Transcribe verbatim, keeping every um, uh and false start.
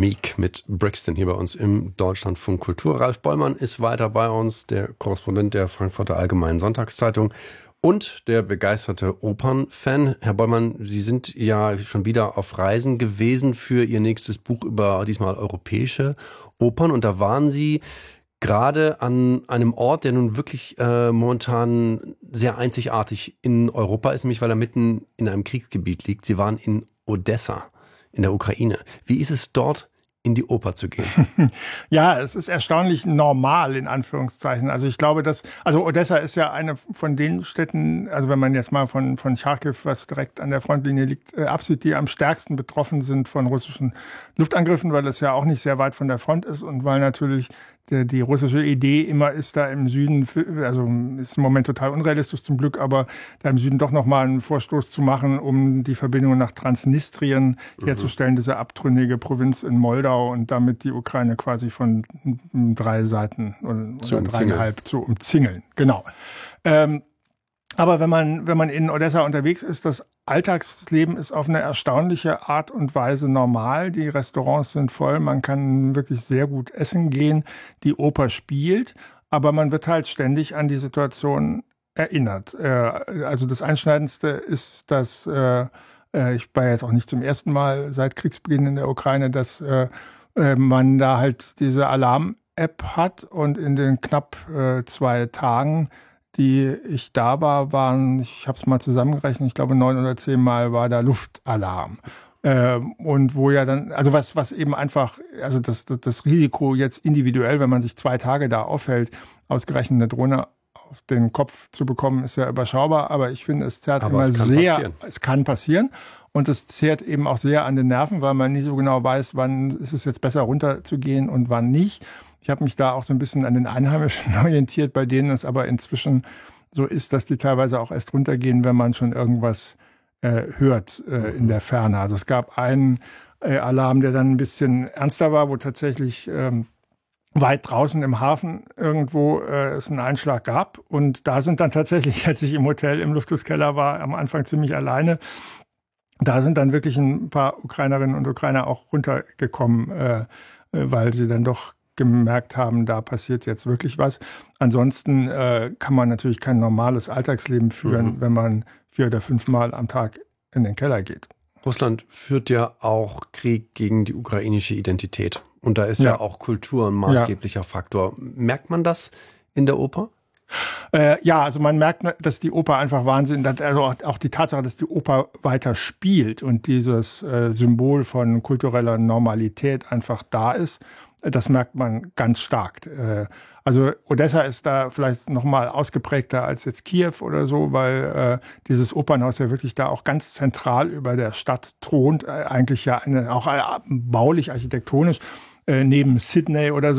Meek mit Brixton hier bei uns im Deutschlandfunk Kultur. Ralf Bollmann ist weiter bei uns, der Korrespondent der Frankfurter Allgemeinen Sonntagszeitung und der begeisterte Opernfan. Herr Bollmann, Sie sind ja schon wieder auf Reisen gewesen für Ihr nächstes Buch über diesmal europäische Opern. Und da waren Sie gerade an einem Ort, der nun wirklich äh, momentan sehr einzigartig in Europa ist, nämlich weil er mitten in einem Kriegsgebiet liegt. Sie waren in Odessa in der Ukraine. Wie ist es dort, in die Oper zu gehen? Ja, es ist erstaunlich normal, in Anführungszeichen. Also ich glaube, dass, also Odessa ist ja eine von den Städten, also wenn man jetzt mal von, von Charkiw, was direkt an der Frontlinie liegt, äh, absieht, die am stärksten betroffen sind von russischen Luftangriffen, weil es ja auch nicht sehr weit von der Front ist und weil natürlich die, die russische Idee immer ist, da im Süden, also ist im Moment total unrealistisch zum Glück, aber da im Süden doch nochmal einen Vorstoß zu machen, um die Verbindung nach Transnistrien mhm. herzustellen, diese abtrünnige Provinz in Moldau und damit die Ukraine quasi von drei Seiten oder, zu oder dreieinhalb zu umzingeln. Genau. Ähm, aber wenn man, wenn man in Odessa unterwegs ist, das Alltagsleben ist auf eine erstaunliche Art und Weise normal. Die Restaurants sind voll, man kann wirklich sehr gut essen gehen. Die Oper spielt, aber man wird halt ständig an die Situation erinnert. Äh, also das Einschneidendste ist, dass äh, ich war jetzt auch nicht zum ersten Mal seit Kriegsbeginn in der Ukraine, dass äh, man da halt diese Alarm-App hat und in den knapp äh, zwei Tagen, die ich da war, waren, ich habe es mal zusammengerechnet, ich glaube neun oder zehn Mal war da Luftalarm. Äh, und wo ja dann, also was was eben einfach, also das, das, das Risiko jetzt individuell, wenn man sich zwei Tage da aufhält, ausgerechnet eine Drohne auf den Kopf zu bekommen, ist ja überschaubar, aber ich finde, es zerrt aber immer es kann sehr, passieren. es kann passieren. Und es zehrt eben auch sehr an den Nerven, weil man nie so genau weiß, wann ist es jetzt besser runterzugehen und wann nicht. Ich habe mich da auch so ein bisschen an den Einheimischen orientiert, bei denen es aber inzwischen so ist, dass die teilweise auch erst runtergehen, wenn man schon irgendwas äh, hört äh, in der Ferne. Also es gab einen äh, Alarm, der dann ein bisschen ernster war, wo tatsächlich ähm, weit draußen im Hafen irgendwo äh, es einen Einschlag gab. Und da sind dann tatsächlich, als ich im Hotel im Luftschutzkeller war, am Anfang ziemlich alleine, da sind dann wirklich ein paar Ukrainerinnen und Ukrainer auch runtergekommen, äh, weil sie dann doch gemerkt haben, da passiert jetzt wirklich was. Ansonsten äh, kann man natürlich kein normales Alltagsleben führen, mhm. wenn man vier oder fünf Mal am Tag in den Keller geht. Russland führt ja auch Krieg gegen die ukrainische Identität. Und da ist ja, ja auch Kultur ein maßgeblicher ja. Faktor. Merkt man das in der Oper? Äh, ja, also man merkt, dass die Oper einfach Wahnsinn, also auch die Tatsache, dass die Oper weiter spielt und dieses äh, Symbol von kultureller Normalität einfach da ist, das merkt man ganz stark. Äh, also Odessa ist da vielleicht noch mal ausgeprägter als jetzt Kiew oder so, weil äh, dieses Opernhaus ja wirklich da auch ganz zentral über der Stadt thront, äh, eigentlich ja eine, auch äh, baulich, architektonisch, äh, neben Sydney oder so.